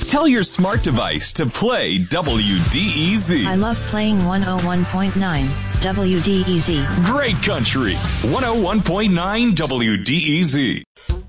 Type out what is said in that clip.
Tell your smart device to play WDEZ. I love playing 101.9 WDEZ. Great country. 101.9 WDEZ.